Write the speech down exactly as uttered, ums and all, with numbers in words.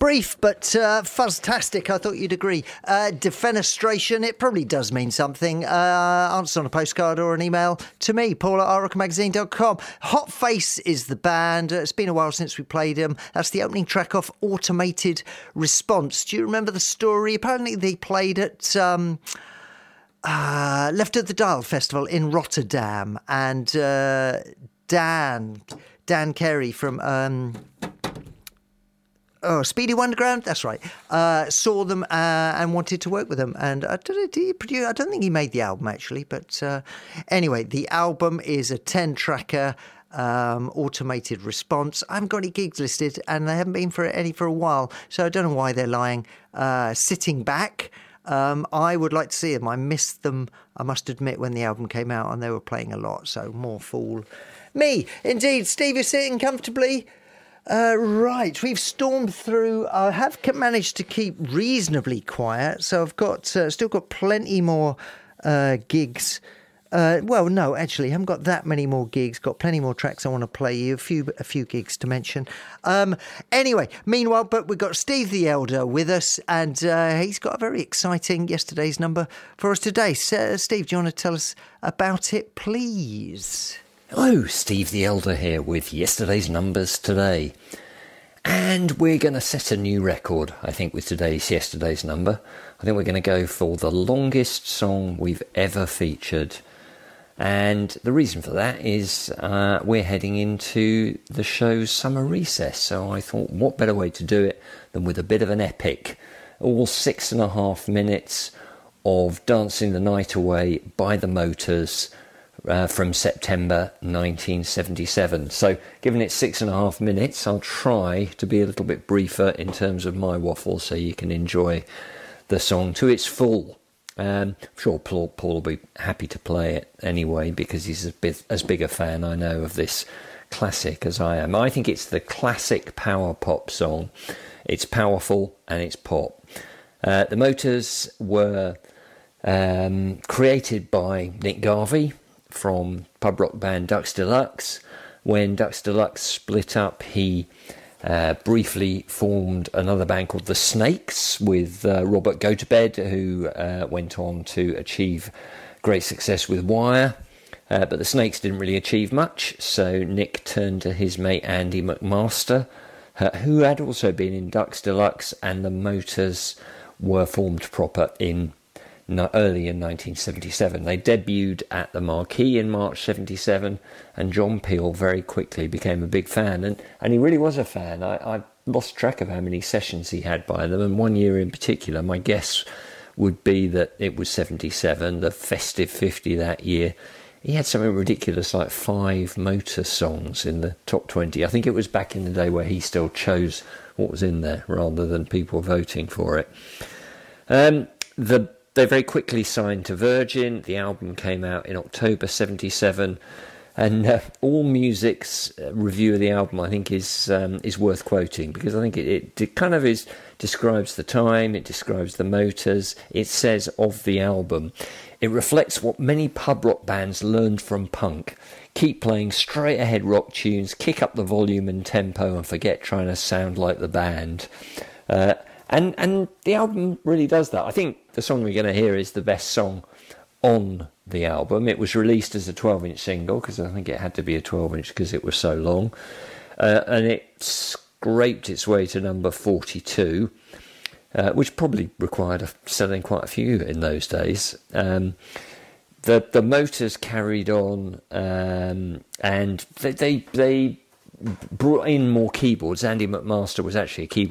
Brief, but uh, fuzztastic, I thought you'd agree. Uh, defenestration, it probably does mean something. Uh, answer on a postcard or an email to me, paul at rock magazine dot com. Hot Face is the band. Uh, it's been a while since we played them. That's the opening track off Automated Response. Do you remember the story? Apparently they played at... Um, Uh, Left of the Dial Festival in Rotterdam, and uh, Dan Dan Carey from um, oh Speedy Wonderground, that's right, uh, saw them uh, and wanted to work with them. And I don't know, did he produce? I don't think he made the album actually, but uh, anyway, the album is a ten-tracker. Um, automated response. I haven't got any gigs listed, and they haven't been for any for a while, so I don't know why they're lying uh, sitting back. Um, I would like to see them. I missed them, I must admit, when the album came out and they were playing a lot, so more fool me. Indeed, Steve is sitting comfortably. Uh, right, we've stormed through. I have managed to keep reasonably quiet, so I've got uh, still got plenty more uh, gigs. Uh, well, no, actually, I haven't got that many more gigs. Got plenty more tracks I want to play you. A few, a few gigs to mention. Um, anyway, meanwhile, but we've got Steve the Elder with us, and uh, he's got a very exciting yesterday's number for us today. So, Steve, do you want to tell us about it, please? Hello, Steve the Elder here with yesterday's numbers today. And we're going to set a new record, I think, with today's yesterday's number. I think we're going to go for the longest song we've ever featured. And the reason for that is uh, we're heading into the show's summer recess. So I thought, what better way to do it than with a bit of an epic. All six and a half minutes of Dancing the Night Away by the Motors uh, from September nineteen seventy-seven. So given it's six and a half minutes, I'll try to be a little bit briefer in terms of my waffle so you can enjoy the song to its full. Um, I'm sure Paul, Paul will be happy to play it anyway because he's a bit, as big a fan, I know, of this classic as I am. I think it's the classic power pop song. It's powerful and it's pop. Uh, the Motors were um, created by Nick Garvey from pub rock band Ducks Deluxe. When Ducks Deluxe split up, he Uh, briefly formed another band called The Snakes with uh, Robert Gotobed, who uh, went on to achieve great success with Wire. Uh, but The Snakes didn't really achieve much, so Nick turned to his mate Andy McMaster, uh, who had also been in Ducks Deluxe, and the Motors were formed proper in no, early in nineteen seventy-seven. They debuted at the Marquee in March seventy-seven, and John Peel very quickly became a big fan, and, and he really was a fan. I, I lost track of how many sessions he had by them, and one year in particular, my guess would be that it was seventy-seven, the festive fifty that year. He had something ridiculous like five Motor songs in the top twenty. I think it was back in the day where he still chose what was in there rather than people voting for it. Um, the They very quickly signed to Virgin. The album came out in October seventy-seven, and uh, All Music's review of the album, I think, is um, is worth quoting because I think it, it, it kind of is describes the time, it describes the Motors. It says of the album, it reflects what many pub rock bands learned from punk. Keep playing straight ahead rock tunes, kick up the volume and tempo, and forget trying to sound like the band. Uh, And and the album really does that. I think the song we're going to hear is the best song on the album. It was released as a twelve-inch single because I think it had to be a twelve-inch because it was so long. Uh, and it scraped its way to number forty-two, uh, which probably required a, selling quite a few in those days. Um, the the Motors carried on, um, and they, they they brought in more keyboards. Andy McMaster was actually a keyboard